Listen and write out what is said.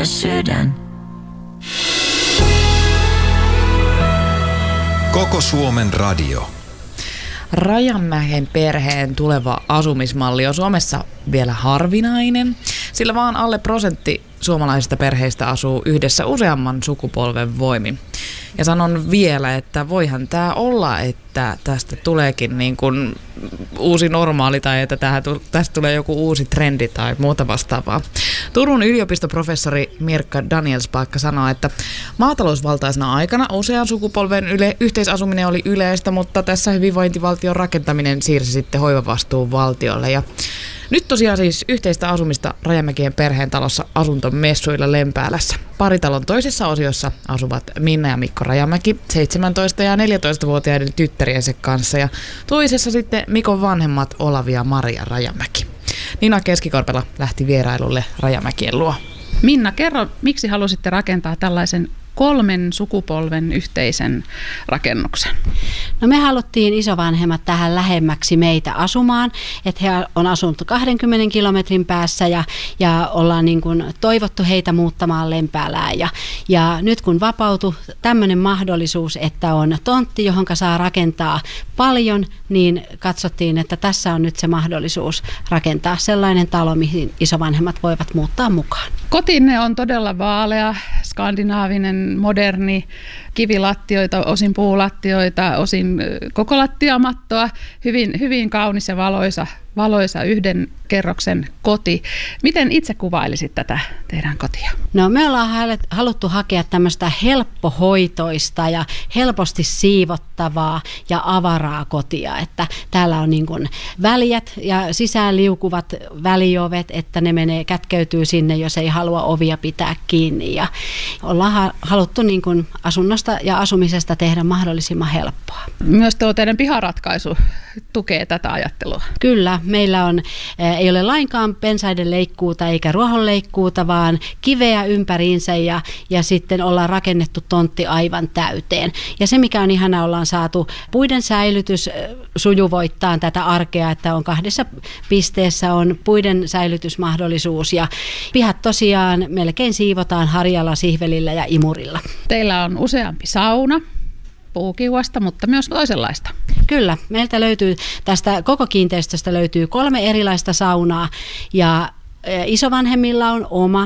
sydän. Koko Suomen radio. Rajamäen perheen tuleva asumismalli on Suomessa vielä harvinainen, sillä vaan alle 1% suomalaisista perheistä asuu yhdessä useamman sukupolven voimin. Ja sanon vielä, että voihan tämä olla, että tästä tuleekin niin kuin uusi normaali tai että tästä tulee joku uusi trendi tai muuta vastaavaa. Turun yliopistoprofessori Mirkka Danielspaakka sanoo, että maatalousvaltaisena aikana usean sukupolven yhteisasuminen oli yleistä, mutta tässä hyvinvointivaltion rakentaminen siirsi sitten hoivavastuun valtiolle. Ja nyt tosiaan siis yhteistä asumista Rajamäkien perheen talossa asuntomessuilla Lempäälässä. Paritalon toisessa osiossa asuvat Minna ja Mikko Rajamäki 17- ja 14-vuotiaiden tyttäriensä kanssa ja toisessa sitten Mikon vanhemmat Olavi ja Maria Rajamäki. Nina Keskikorpela lähti vierailulle Rajamäkien luo. Minna, kerro, miksi halusitte rakentaa tällaisen 3 sukupolven yhteisen rakennuksen? No me haluttiin isovanhemmat tähän lähemmäksi meitä asumaan, että he on asunut 20 kilometrin päässä ja ollaan niin kuin toivottu heitä muuttamaan Lempäälään. Ja nyt kun vapautui tämmöinen mahdollisuus, että on tontti, johon saa rakentaa paljon, niin katsottiin, että tässä on nyt se mahdollisuus rakentaa sellainen talo, mihin isovanhemmat voivat muuttaa mukaan. Kotinne on todella vaalea, skandinaavinen, moderni, kivilattioita, osin puulattioita, osin koko lattiamattoa, hyvin kaunis ja valoisa yhden kerroksen koti. Miten itse kuvailisit tätä teidän kotia? No me ollaan haluttu hakea tämmöistä helppohoitoista ja helposti siivottavaa ja avaraa kotia, että täällä on niin kuin väljät ja sisään liukuvat väliovet, että ne kätkeytyy sinne, jos ei halua ovia pitää kiinni, ja ollaan haluttu niin kuin asunnosta ja asumisesta tehdä mahdollisimman helppoa. Myös tuo teidän piharatkaisu tukee tätä ajattelua. Kyllä, meillä ei ole lainkaan pensaiden leikkuuta eikä ruohonleikkuuta, vaan kiveä ympäriinsä ja sitten ollaan rakennettu tontti aivan täyteen. Ja se, mikä on ihanaa, ollaan saatu puiden säilytys sujuvoittaa tätä arkea, että on 2 pisteessä on puiden säilytysmahdollisuus ja pihat tosiaan melkein siivotaan harjalla, sihvelillä ja imurilla. Teillä on useampi sauna. Puukiuasta, mutta myös toisenlaista. Kyllä, meiltä löytyy tästä koko kiinteistöstä löytyy 3 erilaista saunaa ja isovanhemmilla on oma